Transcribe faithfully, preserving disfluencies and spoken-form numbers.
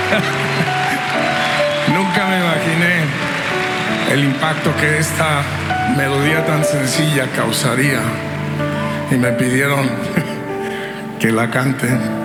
Nunca me imaginé el impacto que esta melodía tan sencilla causaría. Y me pidieron que la cante.